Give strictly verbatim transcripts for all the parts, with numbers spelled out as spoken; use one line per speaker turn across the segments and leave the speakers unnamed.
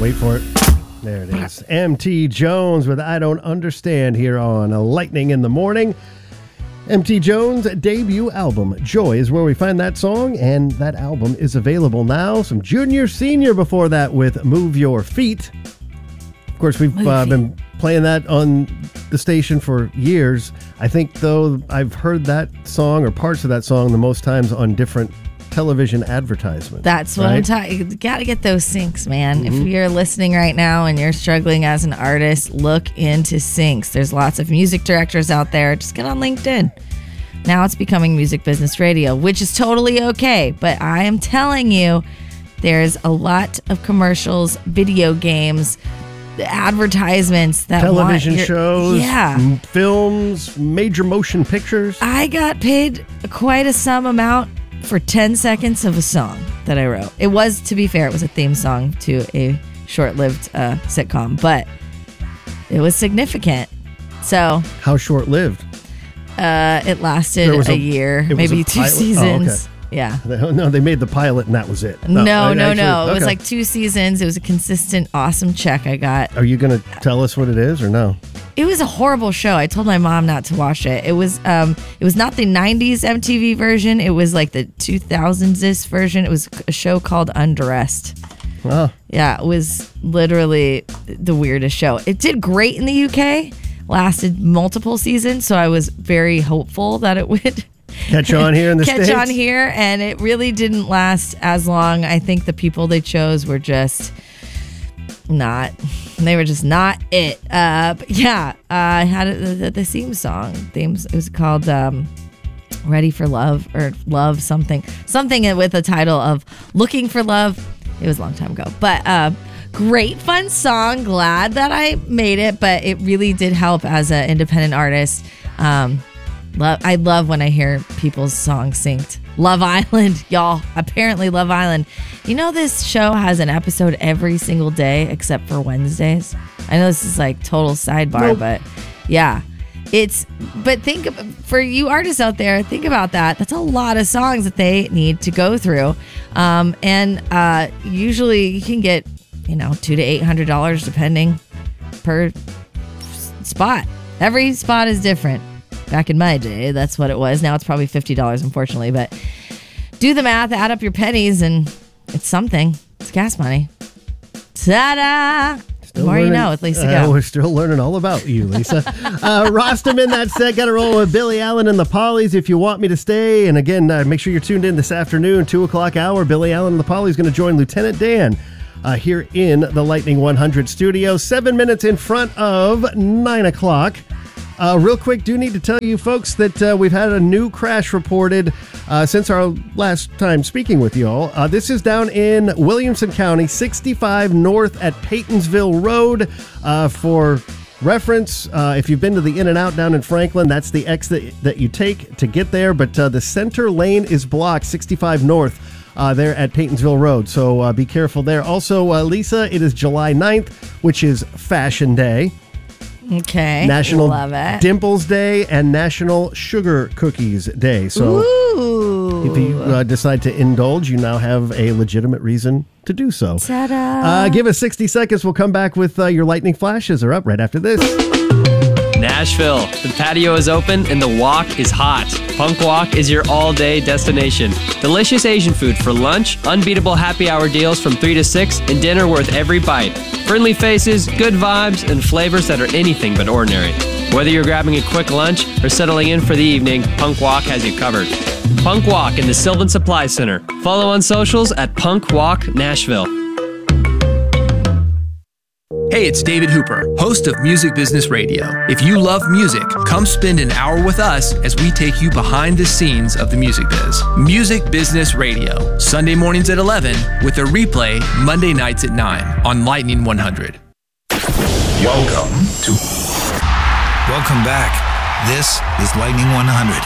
Wait for it. There it is. M T Jones with I Don't Understand here on Lightning in the Morning. M T Jones' debut album, Joy, is where we find that song, and that album is available now. Some Junior Senior before that with Move Your Feet. Of course, we've uh, been playing that on the station for years. I think, though, I've heard that song or parts of that song the most times on different television advertisements. That's what right? I'm talking. You got to get those syncs, man. Mm-hmm. If you're listening right now and you're struggling as an artist, look into syncs. There's lots of music directors out there. Just get on LinkedIn. Now it's becoming Music Business Radio, which is totally okay. But I am telling you, there's a lot of commercials, video games, advertisements that television want your, shows, yeah, films, major motion pictures. I got paid quite a sum amount for ten seconds of a song that I wrote. It was, to be fair, it was a theme song to a short-lived uh, sitcom, but it was significant. So how short-lived? Uh, it lasted a, a year, maybe two pilot? seasons. Oh, okay. Yeah. No, they made the pilot and that was it. No, no, no. Actually, no. It okay. was like two seasons. It was a consistent, awesome check I got. Are you going to tell us what it is or no? It was a horrible show. I told my mom not to watch it. It was um, it was not the nineties M T V version. It was like the two thousands version. It was a show called Undressed. Oh. Yeah, it was literally the weirdest show. It did great in the U K, lasted multiple seasons, so I was very hopeful that it would catch on here in the Catch States? on here, and it really didn't last as long. I think the people they chose were just not, they were just not it. Uh, but yeah, uh, I had the, the, the theme song. Themes, it was called um, Ready for Love or Love something. Something with the title of Looking for Love. It was a long time ago. But uh, great, fun song. Glad that I made it, but it really did help as an independent artist. Um, Love, I love when I hear people's songs synced. Love Island, y'all. Apparently Love Island. You know this show has an episode every single day except for Wednesdays? I know this is like total sidebar, nope. but yeah. It's, but think, for you artists out there, think about that. That's a lot of songs that they need to go through. Um, and uh, usually you can get, you know, two to eight hundred dollars depending per spot. Every spot is different. Back in my day, that's what it was. Now it's probably fifty dollars, unfortunately. But do the math, add up your pennies, and it's something. It's gas money. Ta-da! The more learning, you know with Lisa Go. Uh, we're still learning all about you, Lisa. uh, Rostaman, that said, got to roll with Billy Allen and the Pollies, If You Want Me to Stay. And again, uh, make sure you're tuned in this afternoon, two o'clock hour. Billy Allen and the Pollies going to join Lieutenant Dan uh, here in the Lightning one hundred studio. Seven minutes in front of nine o'clock. Uh, real quick, do need to tell you folks that uh, we've had a new crash reported uh, since our last time speaking with you all. Uh, this is down in Williamson County, sixty-five north at Paytonsville Road. Uh, for reference, uh, if you've been to the In-N-Out down in Franklin, that's the exit that you take to get there. But uh, the center lane is blocked, sixty-five north. Uh, there at Paytonsville Road, so uh, be careful there. Also, uh, Lisa, it is July ninth, which is Fashion Day. Okay. National Love it. Dimples Day and National Sugar Cookies Day. So Ooh. if you uh, decide to indulge, you now have a legitimate reason to do so. Ta-da. Uh, give us sixty seconds. We'll come back with uh, your lightning flashes are up right after this.
Nashville. The patio is open and the walk is hot. Punk Walk is your all-day destination. Delicious Asian food for lunch, unbeatable happy hour deals from three to six, and dinner worth every bite. Friendly faces, good vibes, and flavors that are anything but ordinary. Whether you're grabbing a quick lunch or settling in for the evening, Punk Walk has you covered. Punk Walk in the Sylvan Supply Center. Follow on socials at Punk Walk Nashville.
Hey, it's David Hooper, host of Music Business Radio. If you love music, come spend an hour with us as we take you behind the scenes of the music biz. Music Business Radio, Sunday mornings at eleven, with a replay Monday nights at nine on Lightning one hundred.
Welcome to... Welcome back. This is Lightning one hundred.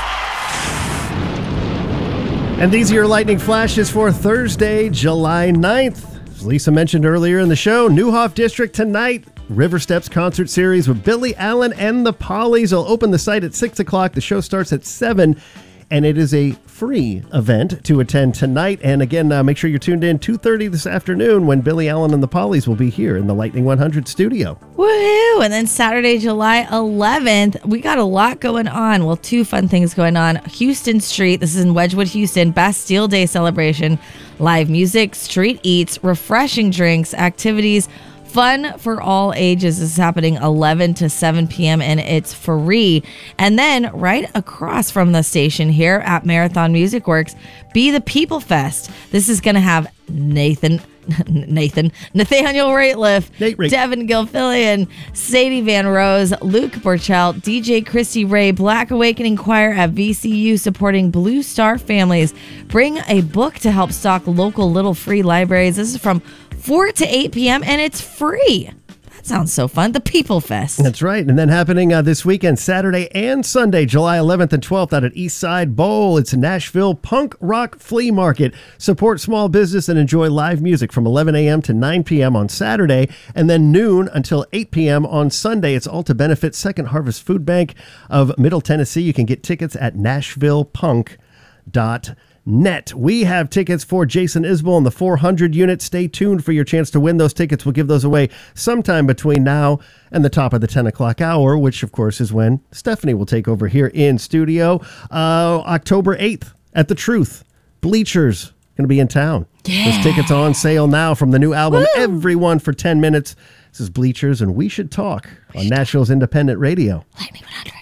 And these are your lightning flashes for Thursday, July ninth. As Lisa mentioned earlier in the show, Neuhoff District tonight, River Steps concert series with Billy Allen and the Pollies will open the site at six o'clock. The show starts at seven, and it is a free event to attend tonight. And again, uh, make sure you're tuned in two thirty this afternoon when Billy Allen and the Pollies will be here in the Lightning one hundred studio.
Woohoo! And then Saturday, July eleventh, we got a lot going on. Well, two fun things going on. Houston Street, this is in Wedgwood, Houston, Bastille Day celebration, live music, street eats, refreshing drinks, activities, fun for all ages. This is happening eleven to seven p.m. and it's free. And then right across from the station here at Marathon Music Works, Be the People Fest. This is going to have Nathan, Nathan, Nathaniel Rateliff,
Nate Ray.
Devin Gilfillian, Sadie Van Rose, Luke Burchelt, D J Christy Ray, Black Awakening Choir at V C U supporting Blue Star families. Bring a book to help stock local little free libraries. This is from four to eight p.m. and it's free. That sounds so fun. The People Fest.
That's right. And then happening uh, this weekend, Saturday and Sunday, July eleventh and twelfth out at Eastside Bowl. It's Nashville Punk Rock Flea Market. Support small business and enjoy live music from eleven a.m. to nine p.m. on Saturday and then noon until eight p.m. on Sunday. It's all to benefit Second Harvest Food Bank of Middle Tennessee. You can get tickets at nashville punk dot com. Net. We have tickets for Jason Isbell and the four hundred unit. Stay tuned for your chance to win those tickets. We'll give those away sometime between now and the top of the ten o'clock hour, which of course is when Stephanie will take over here in studio. Uh, October eighth at The Truth. Bleachers going to be in town.
Yeah.
Those tickets on sale now from the new album,
Woo!
Everyone for ten minutes. This is Bleachers and We Should Talk on Nashville's Independent Radio.
Lightning one hundred.